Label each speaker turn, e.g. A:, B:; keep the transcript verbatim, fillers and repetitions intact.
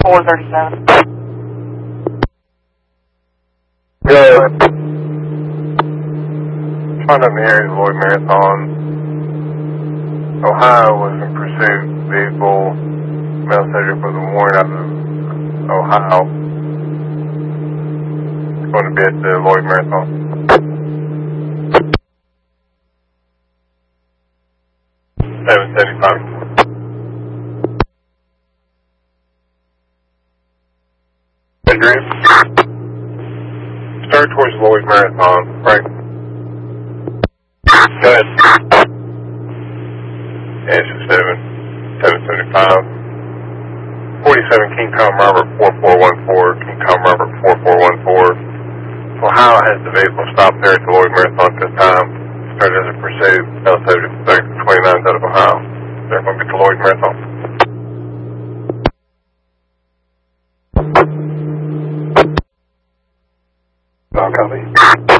A: four thirty-seven.
B: Good. Find out in the area of the Lloyd Marathon. Ohio was in pursuit. Vehicle, male subject was a warrant out of Ohio. It's going to be at the Lloyd Marathon. seven seventy-five. Adrian? Start towards Lloyd Marathon, right? Go ahead. Answer seven, seven seventy-five. forty-seven King Tom Robert four four one four, King Tom Robert four four one four. Ohio has the vehicle stopped there at the Lloyd Marathon at this time. Started as a pursuit, L subject back to twenty-nine out of Ohio. They're going to get the Lloyd Marathon. All copy.